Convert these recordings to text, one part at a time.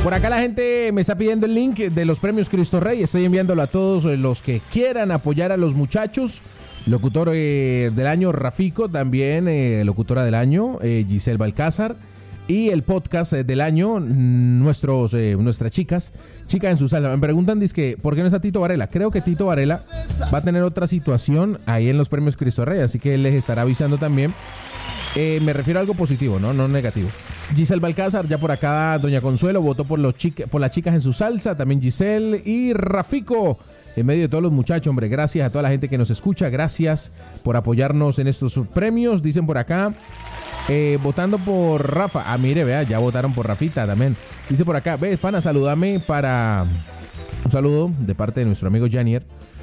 Por acá la gente me está pidiendo el link de los premios Cristo Rey. Estoy enviándolo a todos los que quieran apoyar a los muchachos. Locutor del año, Rafico, también locutora del año, Giselle Balcázar. Y el podcast del año, nuestras chicas en su sala. Me preguntan, dizque, ¿por qué no está Tito Varela? Creo que Tito Varela va a tener otra situación ahí en los premios Cristo Rey, así que él les estará avisando también. Me refiero a algo positivo, no negativo. Giselle Balcázar, ya por acá, Doña Consuelo, votó por las chicas en su salsa, también Giselle y Rafico. En medio de todos los muchachos, hombre, gracias a toda la gente que nos escucha, gracias por apoyarnos en estos premios. Dicen por acá, votando por Rafa. Ah, mire, vea, ya votaron por Rafita también. Dice por acá, ve, pana, saludame para... Un saludo de parte de nuestro amigo Janier.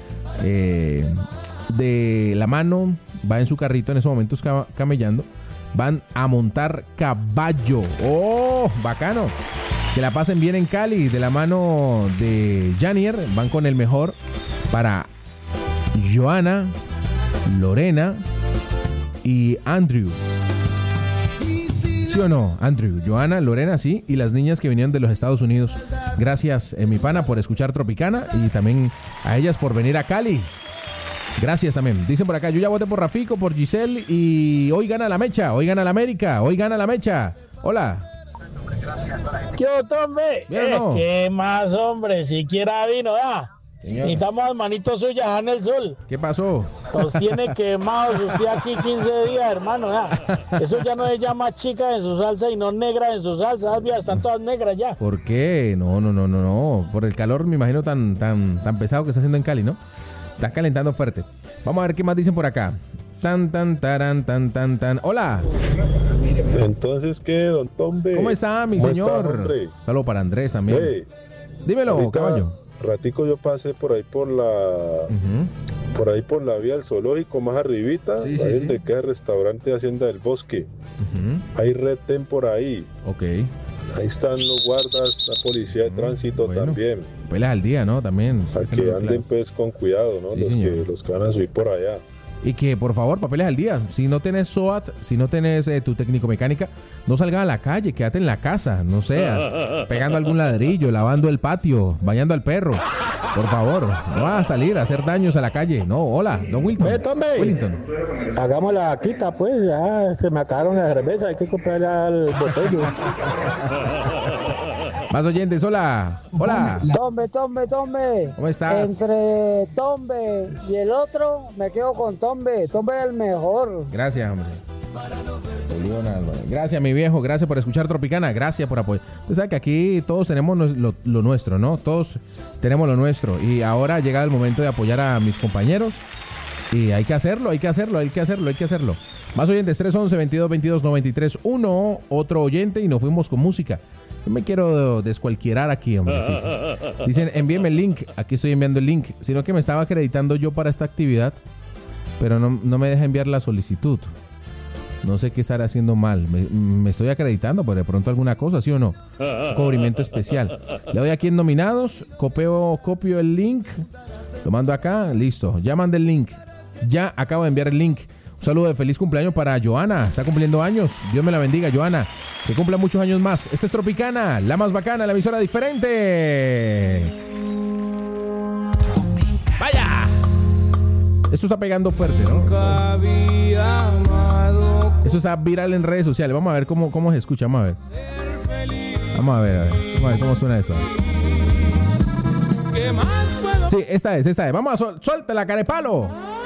De la mano, va en su carrito en esos momentos camellando. Van a montar caballo. ¡Oh, bacano! Que la pasen bien en Cali. De la mano de Janier, van con el mejor para Joana, Lorena y Andrew. ¿Sí o no, Andrew? Joana, Lorena, sí. Y las niñas que vinieron de los Estados Unidos. Gracias, mi pana, por escuchar Tropicana. Y también a ellas por venir a Cali. Gracias también. Dicen por acá, yo ya voté por Rafico, por Giselle. Y hoy gana la mecha, hoy gana la América, hoy gana la mecha. Hola. ¿Qué otro, hombre? No? ¿Qué más, hombre? Siquiera vino, ¿ya? Necesitamos las manitos suyas en el sol. ¿Qué pasó? Nos tiene quemados usted aquí 15 días, hermano, ¿ya? Eso ya no se llama chica en su salsa y no negra en su salsa. Las vías están todas negras ya. ¿Por qué? No. Por el calor, me imagino, tan pesado que está haciendo en Cali, ¿no? Está calentando fuerte. Vamos a ver qué más dicen por acá. Tan. Hola. Entonces, ¿qué, don Tombe? ¿Cómo está, mi señor? Saludo para Andrés también. Hey, dímelo, ahorita, caballo. Ratico yo pasé por ahí por la vía del zoológico, más arribita, Sí, ahí sí, donde queda el restaurante Hacienda del Bosque. Hay retén por ahí. Ok. Ahí están los guardas, la policía de tránsito también. Pelas al día, ¿no? También. Para que anden pues con cuidado, ¿no? Sí, los que van a subir por allá. Y que, por favor, papeles al día. Si no tenés SOAT, si no tenés tu técnico mecánica, no salgas a la calle, quédate en la casa, no seas pegando algún ladrillo, lavando el patio, bañando al perro. Por favor, no vas a salir a hacer daños a la calle. No, hola, don Wilton. Wellington. Hagamos la quita, pues, ya se me acabaron las cervezas, hay que comprarle al botello. Más oyentes, hola. Tombe. ¿Cómo estás? Entre Tombe y el otro, me quedo con Tombe. Tombe es el mejor. Gracias, hombre. Gracias, mi viejo. Gracias por escuchar Tropicana. Gracias por apoyar. Usted sabe que aquí todos tenemos lo nuestro, ¿no? Todos tenemos lo nuestro. Y ahora ha llegado el momento de apoyar a mis compañeros. Y hay que hacerlo. Más oyentes, 311-2222-93-1. Otro oyente y nos fuimos con música. Yo me quiero descualquierar aquí, hombre. Sí. Dicen, envíeme el link. Aquí estoy enviando el link. Sino que me estaba acreditando yo para esta actividad, pero no me deja enviar la solicitud. No sé qué estaré haciendo mal. Me estoy acreditando por de pronto alguna cosa, ¿sí o no? Un cubrimiento especial. Le doy aquí en nominados. Copio el link. Lo mando acá. Listo. Ya mandé el link. Ya acabo de enviar el link. Un saludo de feliz cumpleaños para Joana. Está cumpliendo años. Dios me la bendiga, Joana. Que cumpla muchos años más. Esta es Tropicana, la más bacana, la emisora diferente. ¡Vaya! Esto está pegando fuerte, ¿no? Esto está viral en redes sociales. Vamos a ver cómo se escucha. Vamos a ver cómo suena eso. Sí, esta es. Vamos a suelta la carepalo.